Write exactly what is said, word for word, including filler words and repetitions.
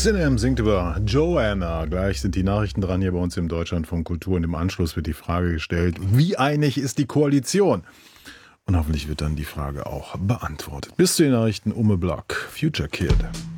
Sinem singt über Joanna. Gleich sind die Nachrichten dran hier bei uns im Deutschlandfunk Kultur und im Anschluss wird die Frage gestellt, wie einig ist die Koalition? Und hoffentlich wird dann die Frage auch beantwortet. Bis zu den Nachrichten, Umme Block, Future Kid.